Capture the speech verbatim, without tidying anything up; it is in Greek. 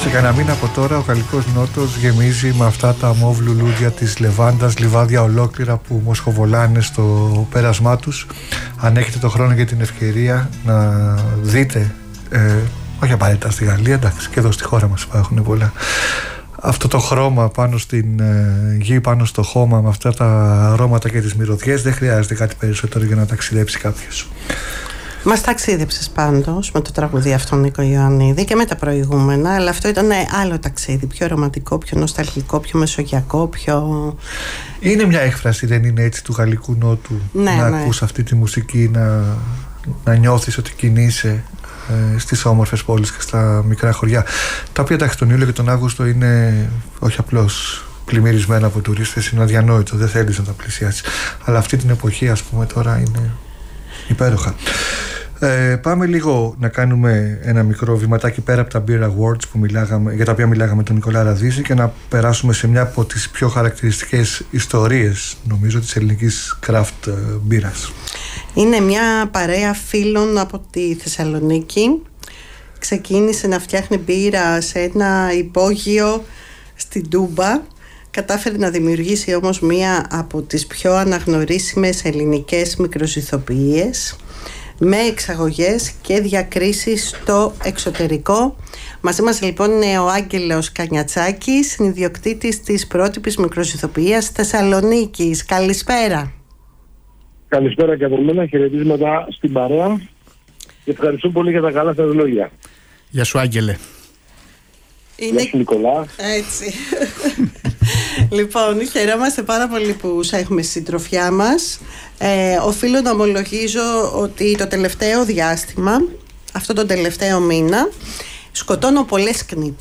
Σε κανένα μήνα από τώρα ο Γαλλικός Νότος γεμίζει με αυτά τα μοβ λουλούδια της Λεβάντας, λιβάδια ολόκληρα που μοσχοβολάνε στο πέρασμά τους. Αν έχετε το χρόνο και την ευκαιρία να δείτε, ε, όχι απαραίτητα στη Γαλλία, εντάξει, και εδώ στη χώρα μας υπάρχουν πολλά, αυτό το χρώμα πάνω στην ε, γη, πάνω στο χώμα, με αυτά τα αρώματα και τις μυρωδιές, δεν χρειάζεται κάτι περισσότερο για να ταξιδέψει κάποιος. Μας ταξίδεψες πάντως με το τραγούδι αυτό, Νίκο Ιωαννίδη, και με τα προηγούμενα, αλλά αυτό ήταν άλλο ταξίδι, πιο ρομαντικό, πιο νοσταλγικό, πιο μεσογειακό, πιο... Είναι μια έκφραση, δεν είναι έτσι, του Γαλλικού Νότου, ναι, να ναι. ακούς αυτή τη μουσική, να, να νιώθεις ότι κινείσαι ε, στις όμορφες πόλεις και στα μικρά χωριά, τα οποία εντάξει τον Ιούλιο και τον Αύγουστο είναι όχι απλώς πλημμυρισμένα από τουρίστες, είναι αδιανόητο, δεν θέλεις να τα πλησιάσεις, αλλά αυτή την εποχή, ας πούμε, τώρα είναι υπέροχα. Ε, πάμε λίγο να κάνουμε ένα μικρό βηματάκι πέρα από τα Beer Awards που μιλάγαμε, για τα οποία μιλάγαμε με τον Νικόλα Ραδίζη, και να περάσουμε σε μια από τις πιο χαρακτηριστικές ιστορίες, νομίζω, της ελληνικής craft μπύρας. Είναι μια παρέα φίλων από τη Θεσσαλονίκη. Ξεκίνησε να φτιάχνει μπύρα σε ένα υπόγειο στην Τούμπα. Κατάφερε να δημιουργήσει όμως μία από τις πιο αναγνωρίσιμες ελληνικές μικροζυθοποιίες, με εξαγωγές και διακρίσεις στο εξωτερικό. Μαζί μας λοιπόν είναι ο Άγγελος Κανιατσάκης, ιδιοκτήτης της πρότυπης μικροζυθοποιίας Θεσσαλονίκης. Καλησπέρα. Καλησπέρα και από μένα, χαιρετίσματα στην παρέα και ευχαριστώ πολύ για τα καλά σας λόγια. Γεια σου, Άγγελε. Είναι... Γεια σου, Νικολά. Έτσι. Λοιπόν, χαιρόμαστε πάρα πολύ που σε έχουμε στη συντροφιά μας. Ε, οφείλω να ομολογήσω ότι το τελευταίο διάστημα, αυτό το τελευταίο μήνα, σκοτώνω πολλές κνήπες.